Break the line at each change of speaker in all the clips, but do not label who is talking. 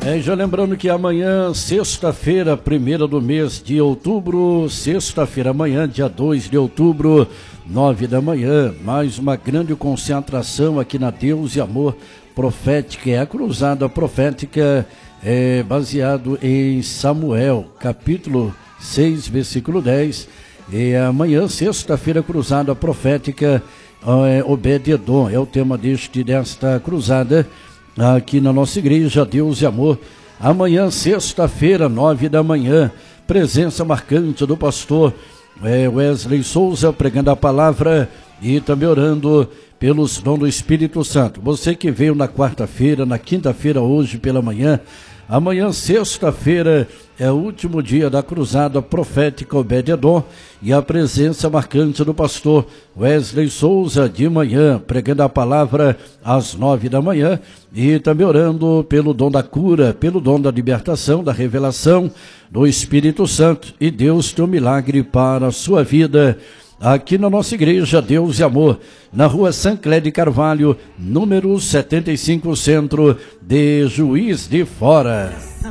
Já lembrando que amanhã, sexta-feira, 1ª do mês de outubro, sexta-feira, amanhã, dia 2 de outubro, 9 da manhã, mais uma grande concentração aqui na Deus e Amor Profética. É a cruzada profética baseado em Samuel, capítulo 6, versículo 10. E amanhã, sexta-feira, cruzada profética, Obed-Edom, é o tema desta cruzada aqui na nossa igreja, Deus e Amor. Amanhã, sexta-feira, 9 da manhã, presença marcante do pastor Wesley Souza, pregando a palavra e também orando pelos dons do Espírito Santo. Você que veio na quarta-feira, na quinta-feira, hoje pela manhã, amanhã, sexta-feira, é o último dia da cruzada profética Obed-Edom e a presença marcante do pastor Wesley Souza de manhã, pregando a palavra às 9 da manhã e também orando pelo dom da cura, pelo dom da libertação, da revelação do Espírito Santo. E Deus tem um milagre para a sua vida aqui na nossa igreja, Deus e Amor, na rua Sancler de Carvalho, número 75, centro de Juiz de Fora.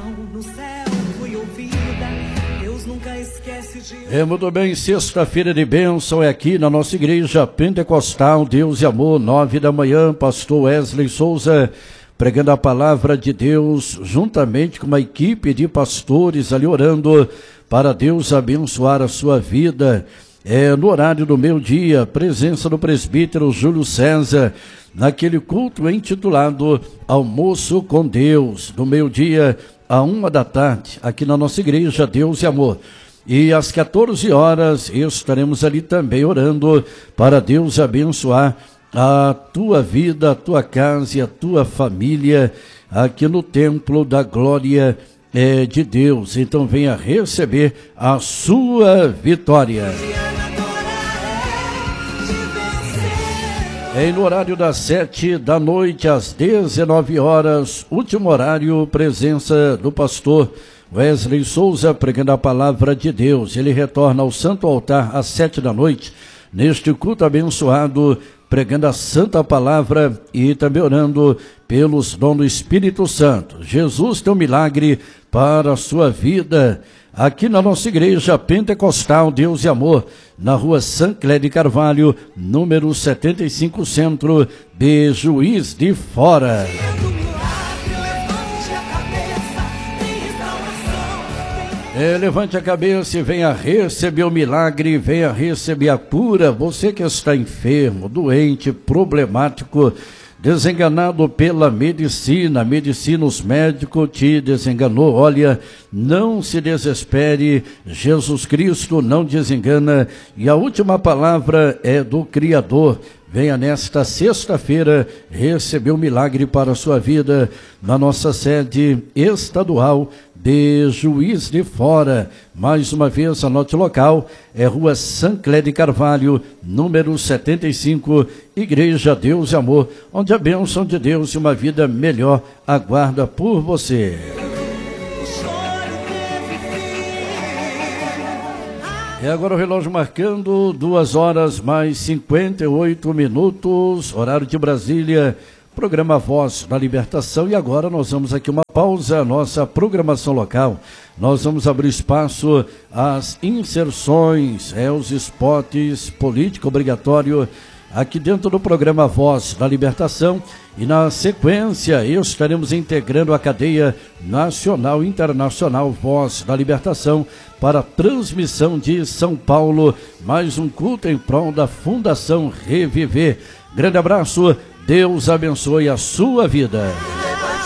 Muito bem, sexta-feira de bênção é aqui na nossa igreja Pentecostal, Deus e Amor, 9 da manhã, pastor Wesley Souza, pregando a palavra de Deus, juntamente com uma equipe de pastores ali orando para Deus abençoar a sua vida. No horário do meio-dia, presença do presbítero Júlio César, naquele culto intitulado Almoço com Deus, do meio-dia à 1 da tarde, aqui na nossa igreja Deus e Amor. E às 14 horas estaremos ali também orando para Deus abençoar a tua vida, a tua casa e a tua família aqui no Templo da Glória de Deus. Então venha receber a sua vitória. No horário das 7 da noite às 19 horas, último horário, presença do pastor Wesley Souza, pregando a palavra de Deus. Ele retorna ao Santo Altar às 7 da noite, neste culto abençoado, pregando a Santa Palavra e também orando pelos dons do Espírito Santo. Jesus tem um milagre para a sua vida aqui na nossa igreja Pentecostal, Deus e Amor, na rua Sancler de Carvalho, número 75, centro de Juiz de Fora. Levante a cabeça e venha receber o milagre, venha receber a cura. Você que está enfermo, doente, problemático, desenganado pela medicina, os médicos te desenganou. Olha, não se desespere, Jesus Cristo não desengana e a última palavra é do Criador. Venha nesta sexta-feira receber o milagre para a sua vida na nossa sede estadual de Juiz de Fora. Mais uma vez, anote o local, é rua Sancler de Carvalho, número 75, Igreja Deus e Amor, onde a bênção de Deus e uma vida melhor aguarda por você. Agora o relógio marcando 2 horas mais 58 minutos, horário de Brasília, programa Voz da Libertação. E agora nós vamos aqui uma pausa, nossa programação local. Nós vamos abrir espaço às inserções, os spots político obrigatório aqui dentro do programa Voz da Libertação. E na sequência estaremos integrando a cadeia nacional e internacional Voz da Libertação para a transmissão de São Paulo, mais um culto em prol da Fundação Reviver. Grande abraço, Deus abençoe a sua vida.